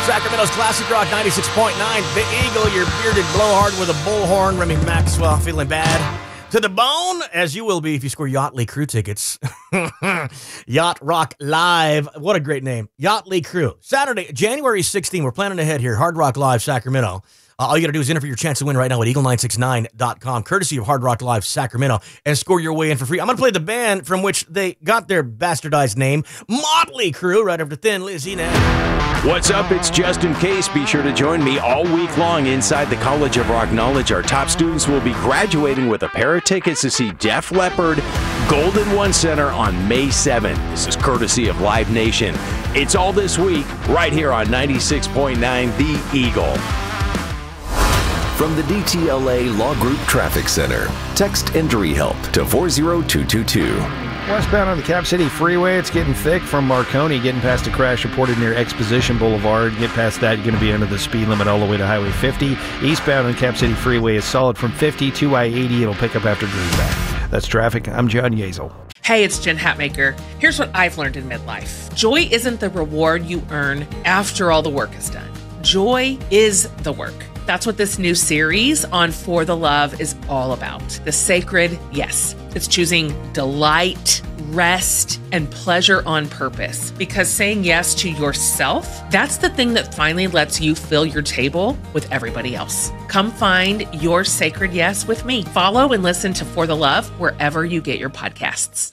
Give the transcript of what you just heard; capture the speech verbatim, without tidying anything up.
Sacramento's Classic Rock ninety-six point nine. The Eagle, your bearded blowhard with a bullhorn. Remy Maxwell feeling bad to the bone, as you will be if you score Yachtly Crew tickets. Yacht Rock Live. What a great name. Yachtly Crew. Saturday, January sixteenth. We're planning ahead here. Hard Rock Live, Sacramento. Uh, all you got to do is enter for your chance to win right now at eagle nine six nine dot com, courtesy of Hard Rock Live Sacramento, and score your way in for free. I'm going to play the band from which they got their bastardized name, Motley Crue, right after Thin Lizzy now. What's up? It's Justin Case. Be sure to join me all week long inside the College of Rock Knowledge. Our top students will be graduating with a pair of tickets to see Def Leppard, Golden One Center on May seventh. This is courtesy of Live Nation. It's all this week, right here on ninety-six point nine The Eagle. From the D T L A Law Group Traffic Center, text injury help to four zero two two two. Westbound on the Cap City Freeway, it's getting thick from Marconi, getting past a crash reported near Exposition Boulevard. Get past that, you're going to be under the speed limit all the way to Highway fifty. Eastbound on the Cap City Freeway is solid from fifty to I eighty. It'll pick up after Greenback. That's traffic. I'm John Yazel. Hey, it's Jen Hatmaker. Here's what I've learned in midlife. Joy isn't the reward you earn after all the work is done. Joy is the work. That's what this new series on For the Love is all about. The sacred yes. It's choosing delight, rest, and pleasure on purpose. Because saying yes to yourself, that's the thing that finally lets you fill your table with everybody else. Come find your sacred yes with me. Follow and listen to For the Love wherever you get your podcasts.